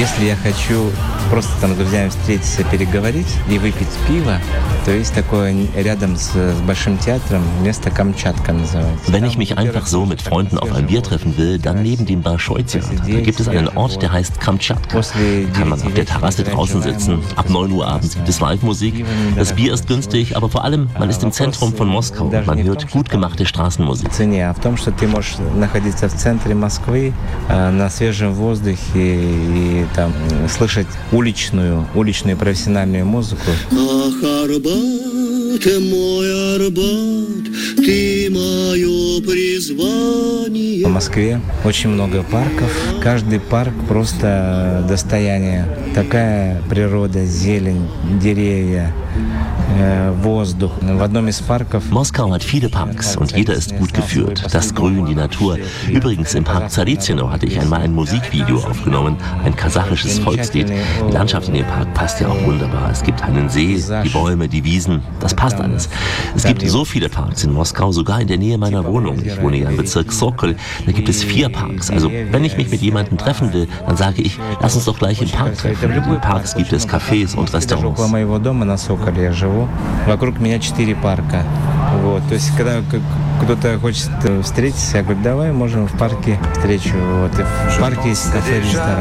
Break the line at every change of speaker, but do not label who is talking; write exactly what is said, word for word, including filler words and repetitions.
Если я хочу просто там с друзьями встретиться, переговорить и выпить пиво, то есть такое рядом с, с Большим театром место Камчатка называется.
Wenn ich mich einfach so mit Freunden auf ein Bier treffen will, dann neben dem Bolschoi-Theater. Da gibt es einen Ort, der heißt Kamtschatka. Kann man auf der Terrasse draußen sitzen. Ab neun Uhr abends gibt es Live-Musik. Das Bier ist günstig, aber vor allem, man ist im Zentrum von Moskau und man hört gut gemachte Straßenmusik.
В том, что ты можешь находиться в центре Москвы, на свежем воздухе и там слышать уличную, уличную профессиональную музыку.
Ах, Арбат, мой Арбат, ты мое призвание.
В Москве очень много парков. Каждый парк просто достояние. Такая природа, зелень, деревья, Воздуch. В одном из парков.
Moskau hat viele Parks und jeder ist gut geführt. Das Grün, die Natur. Übrigens, im Park Zaritsino hatte ich einmal ein Musikvideo aufgenommen, ein kasachisches Volkslied. Die Landschaft in dem Park passt ja auch wunderbar. Es gibt einen See, die Bäume, die Wiesen, das passt alles. Es gibt so viele Parks in Moskau, sogar in der Nähe meiner Wohnung. Ich wohne ja im Bezirk Sokol, da gibt es vier Parks. Also, wenn ich mich mit jemandem treffen will, dann sage ich, lass uns doch gleich im Park treffen. In den Parks gibt es Cafés und Restaurants.
Вокруг меня четыре парка. Вот. То есть, когда кто-то хочет встретиться, я говорю, давай, можем в парке встречу. Вот. И в парке есть кафе, ресторан.